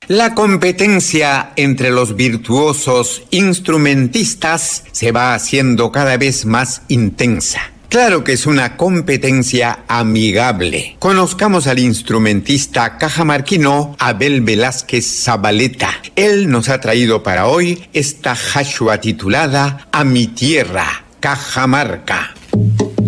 La competencia entre los virtuosos instrumentistas se va haciendo cada vez más intensa. Claro que es una competencia amigable. Conozcamos al instrumentista cajamarquino Abel Velázquez Zabaleta. Él nos ha traído para hoy esta jashua titulada A mi tierra, Cajamarca.